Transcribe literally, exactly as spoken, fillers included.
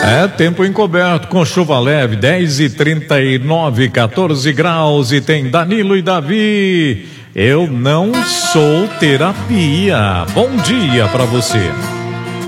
É tempo encoberto com chuva leve, dez e trinta e nove, quatorze graus, e tem Danilo e Davi. Eu não sou terapia. Bom dia pra você.